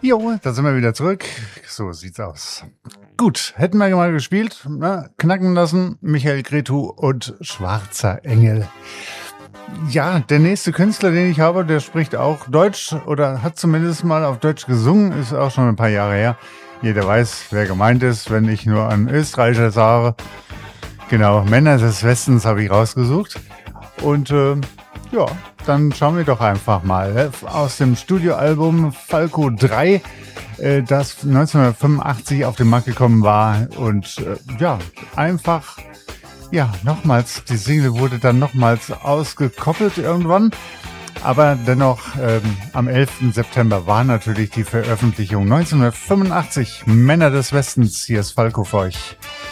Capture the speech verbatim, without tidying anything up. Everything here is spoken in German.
Jo, da sind wir wieder zurück. So sieht's aus. Gut, hätten wir mal gespielt, ne? Knacken lassen, Michael Cretu und Schwarzer Engel. Ja, der nächste Künstler, den ich habe, der spricht auch Deutsch oder hat zumindest mal auf Deutsch gesungen, ist auch schon ein paar Jahre her. Jeder weiß, wer gemeint ist, wenn ich nur an Österreicher sage. Genau, Männer des Westens habe ich rausgesucht. Und äh, ja, dann schauen wir doch einfach mal aus dem Studioalbum Falco drei, äh, das neunzehnhundertfünfundachtzig auf den Markt gekommen war. Und äh, ja, einfach, ja, nochmals, die Single wurde dann nochmals ausgekoppelt irgendwann. Aber dennoch, ähm, am elften September war natürlich die Veröffentlichung neunzehnhundertfünfundachtzig. Männer des Westens, hier ist Falco für euch.